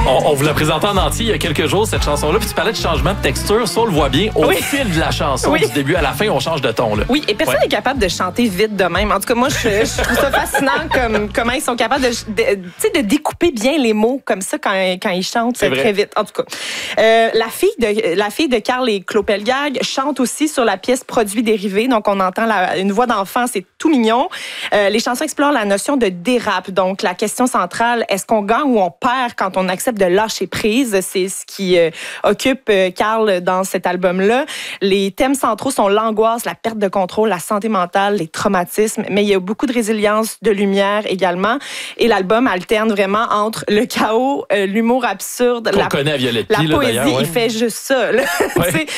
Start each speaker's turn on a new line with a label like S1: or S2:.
S1: On vous l'a présenté en entier il y a quelques jours, cette chanson-là. Puis tu parlais de changement de texture. Ça, on le voit bien au fil de la chanson. Du début à la fin, on change de ton. Là.
S2: Oui, et personne n'est capable de chanter vite de même. En tout cas, moi, je trouve ça fascinant comment ils sont capables de découper bien les mots comme ça quand ils chantent très vite. En tout cas, la fille de Karl et Clopelgag chante aussi sur la pièce Produits dérivés. Donc, on entend une voix d'enfant, c'est tout mignon. Les chansons explorent la notion de dérape. Donc, la question centrale, est-ce qu'on gagne ou on perd quand on accepte de lâcher prise? C'est ce qui occupe Karl dans cet album-là. Les thèmes centraux sont l'angoisse, la perte de contrôle, la santé mentale, les traumatismes, mais il y a beaucoup de résilience, de lumière également. Et l'album alterne vraiment entre le chaos, l'humour absurde,
S1: qu'on connaît à Violetti,
S2: la poésie.
S1: là,
S2: il fait juste ça. Là.